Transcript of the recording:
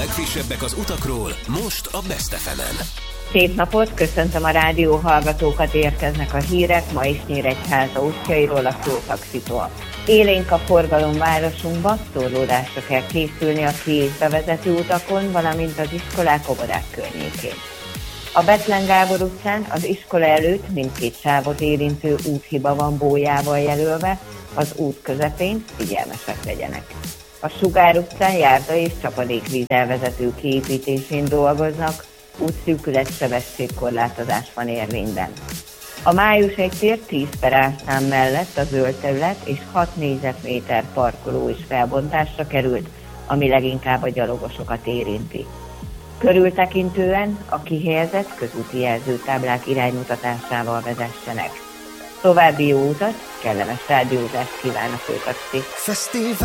legfrissebbek az utakról, most a Best FM-en. Szép napot, köszöntöm a rádió hallgatókat, érkeznek a hírek, ma is Nyíregyháza útjairól, a Szótaxitól. Élénk a forgalom városunkba, torlódásra kell készülni a ki- és bevezető utakon, valamint az iskolák, óvodák környékén. A Bethlen Gábor utcán az iskola előtt mindkét sávot érintő úthiba van bójával jelölve, az út közepén figyelmesek legyenek. A Sugár utcán járda és csapadékvíz elvezető kiépítésén dolgoznak, útszűkület, sebességkorlátozás van érvényben. A Május 1 tér 10/A szám mellett a zöld terület és 6 négyzetméter parkoló is felbontásra került, ami leginkább a gyalogosokat érinti. Körültekintően a kihelyezett közúti jelzőtáblák iránymutatásával vezessenek. További jó utat, kellemes rádiózást kíván a Főtaxi.